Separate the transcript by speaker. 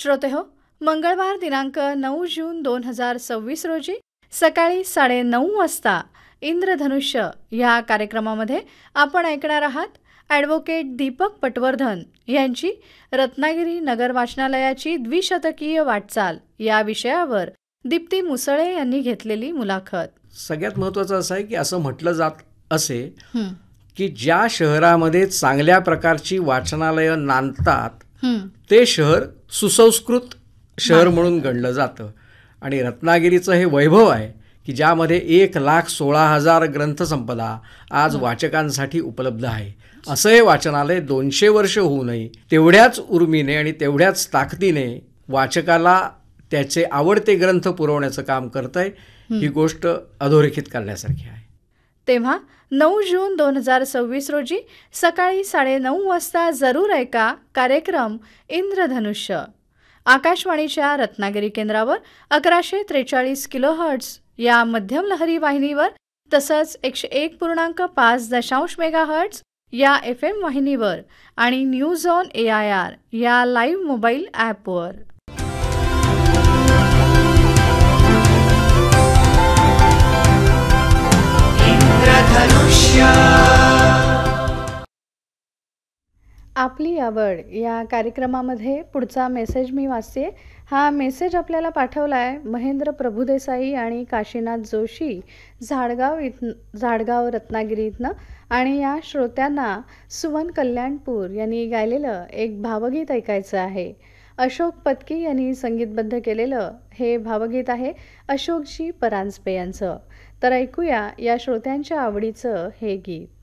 Speaker 1: श्रोतेहो, मंगळवार दिनांक 9 जून 2026 रोजी सकाळी 9:30 वाजता इंद्रधनुष्य या कार्यक्रमामध्ये आपण ऐकणार आहात ॲडव्होकेट दीपक पटवर्धन यांची रत्नागिरी नगर वाचनालयाची द्विशतकीय वाटचाल या विषयावर दीप्ती मुसळे यांनी घेतलेली मुलाखत.
Speaker 2: सगळ्यात महत्त्वाचं असं आहे की असं म्हटलं जात असे की ज्या शहरामध्ये चांगल्या प्रकारची वाचनालयं नांदतात ते शहर सुसंस्कृत शहर म्हणून गणलं जातं. आणि रत्नागिरीचं हे वैभव आहे की ज्यामध्ये 1,16,000 ग्रंथसंपदा आज वाचकांसाठी उपलब्ध आहे. असं हे वाचनालय 200 वर्ष होऊनही तेवढ्याच उर्मीने आणि तेवढ्याच ताकदीने वाचकाला त्याचे आवडते ग्रंथ पुरवण्याचं काम करत आहे. ही गोष्ट अधोरेखित करण्यासारखी आहे.
Speaker 1: तेव्हा 9 जून 2026 रोजी सकाळी 9:30 वाजता जरूर ऐका कार्यक्रम इंद्रधनुष्य. आकाशवाणीच्या रत्नागिरी केंद्रावर 1143 किलोहर्ट्झ या मध्यम लहरी वाहिनीवर तसंच 101.5 मेगाहर्ट्झ या FM वाहिनीवर आणि न्यूज ऑन AIR या लाईव्ह मोबाईल ॲपवर. आपली आवड या कार्यक्रमामध्ये पुढचा मेसेज मी वाचते. हा मेसेज आपल्याला पाठवला आहे महेंद्र प्रभुदेसाई आणि काशीनाथ जोशी झाडगाव रत्नागिरी इथनं. आणि या श्रोत्यांना सुवन कल्याणपूर यांनी गायलेलं एक भावगीत ऐकायचं आहे. अशोक पत्की यांनी संगीतबद्ध केलेलं हे भावगीत आहे अशोकजी परांजपे यांचं. तर ऐकूया या श्रोत्यांच्या आवडीचं हे गीत.